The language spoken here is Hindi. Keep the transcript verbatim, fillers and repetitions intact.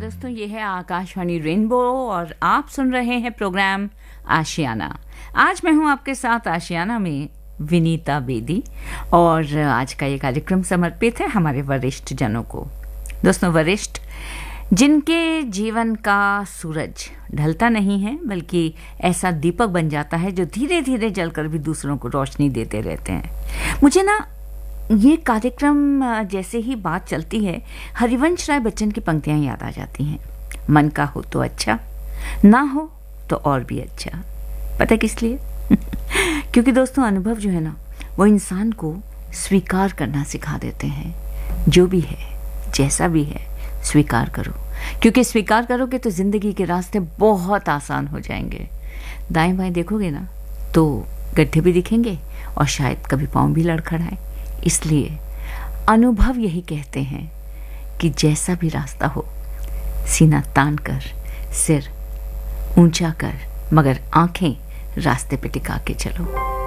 दोस्तों, ये है आकाशवाणी रेनबो और आप सुन रहे हैं प्रोग्राम आशियाना। आज मैं हूं आपके साथ आशियाना में विनीता बेदी और आज का ये कार्यक्रम समर्पित है हमारे वरिष्ठ जनों को। दोस्तों, वरिष्ठ जिनके जीवन का सूरज ढलता नहीं है बल्कि ऐसा दीपक बन जाता है जो धीरे धीरे जलकर भी दूसरों को रोशनी देते रहते हैं। मुझे ना ये कार्यक्रम जैसे ही बात चलती है हरिवंश राय बच्चन की पंक्तियां याद आ जाती हैं। मन का हो तो अच्छा, ना हो तो और भी अच्छा। पता किस लिए? क्योंकि दोस्तों, अनुभव जो है ना वो इंसान को स्वीकार करना सिखा देते हैं। जो भी है, जैसा भी है, स्वीकार करो, क्योंकि स्वीकार करोगे तो जिंदगी के रास्ते बहुत आसान हो जाएंगे। दाएं बाएं देखोगे ना तो गड्ढे भी दिखेंगे और शायद कभी पाँव भी लड़खड़ाए। इसलिए अनुभव यही कहते हैं कि जैसा भी रास्ता हो, सीना तान कर, सिर ऊंचा कर, मगर आंखें रास्ते पे टिका के चलो।